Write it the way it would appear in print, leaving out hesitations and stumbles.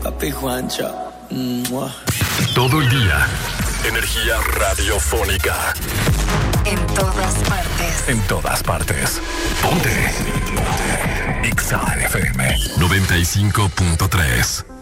Papi Juancho. Mua. Todo el día, energía radiofónica. En todas partes. En todas partes. Ponte. Ponte. Exa FM 95.3.